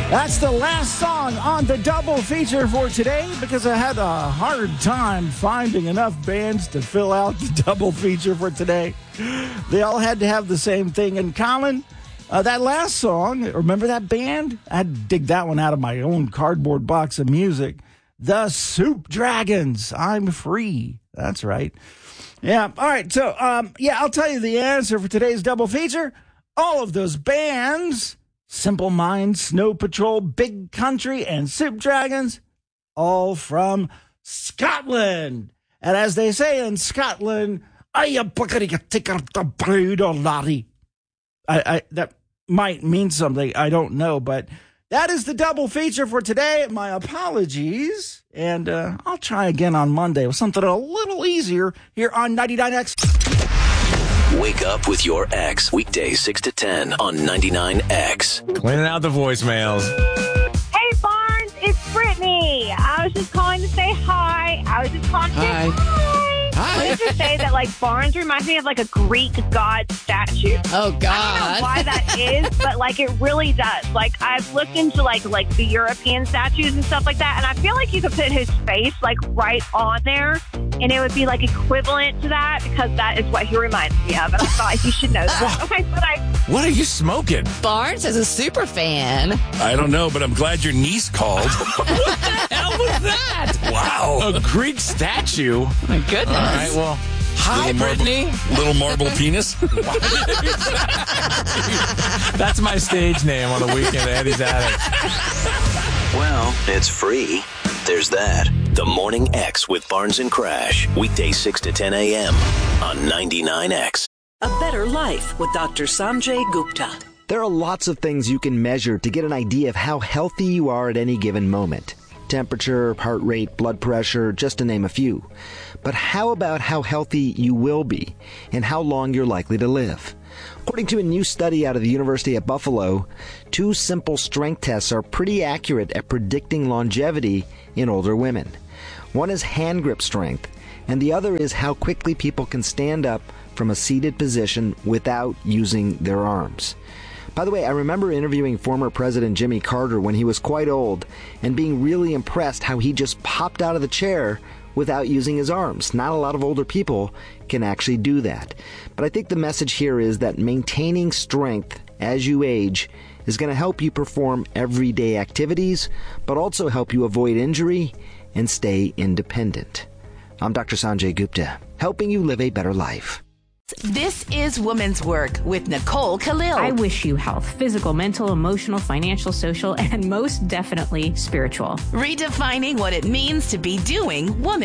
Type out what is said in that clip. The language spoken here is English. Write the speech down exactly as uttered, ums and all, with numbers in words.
That's the last song on the double feature for today because I had a hard time finding enough bands to fill out the double feature for today. They all had to have the same thing in common. Uh, that last song, remember that band? I had to dig that one out of my own cardboard box of music. The Soup Dragons. I'm free. That's right. Yeah. All right. So, um, yeah, I'll tell you the answer for today's double feature. All of those bands, Simple Minds, Snow Patrol, Big Country, and Soup Dragons, all from Scotland. And as they say in Scotland, I, I that might mean something. I don't know, but that is the double feature for today. My apologies. And uh, I'll try again on Monday with something a little easier here on ninety-nine X. Wake up with your ex. Weekdays six to ten on ninety-nine X. Cleaning out the voicemails. Hey, Barnes, it's Brittany. I was just calling to say hi. I was just calling to Hi. say hi. Hi. I wanted to say that, like, Barnes reminds me of, like, a Greek god statue. Oh, God. I don't know why that is, but, like, it really does. Like, I've looked into, like, like the European statues and stuff like that, and I feel like you could put his face, like, right on there, and it would be, like, equivalent to that, because that is what he reminds me of, and I thought you should know that. Okay, but I... What are you smoking? Barnes is a super fan. I don't know, but I'm glad your niece called. What the hell was that? Wow. A Greek statue? Oh, my goodness. All right, well, hi, Little marble- Brittany. Little marble penis. That's my stage name on the weekend at Eddie's Attic. Well, it's free. There's that. The Morning X with Barnes and Crash. Weekdays six to ten a.m. on ninety-nine X. A Better Life with Doctor Sanjay Gupta. There are lots of things you can measure to get an idea of how healthy you are at any given moment. Temperature, heart rate, blood pressure, just to name a few. But how about how healthy you will be and how long you're likely to live? According to a new study out of the University at Buffalo, two simple strength tests are pretty accurate at predicting longevity in older women. One is hand grip strength, and the other is how quickly people can stand up from a seated position without using their arms. By the way, I remember interviewing former President Jimmy Carter when he was quite old and being really impressed how he just popped out of the chair without using his arms. Not a lot of older people can actually do that. But I think the message here is that maintaining strength as you age is going to help you perform everyday activities, but also help you avoid injury and stay independent. I'm Doctor Sanjay Gupta, helping you live a better life. This is Woman's Work with Nicole Khalil. I wish you health, physical, mental, emotional, financial, social, and most definitely spiritual. Redefining what it means to be doing woman.